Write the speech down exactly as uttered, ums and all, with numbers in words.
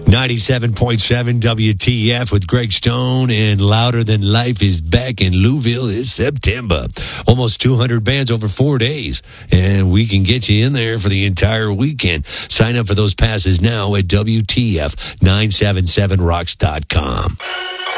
ninety-seven point seven W T F with Greg Stone and Louder Than Life is back in Louisville this September. Almost two hundred bands over four days, and we can get you in there for the entire weekend. Sign up for those passes now at W T F nine seven seven rocks dot com.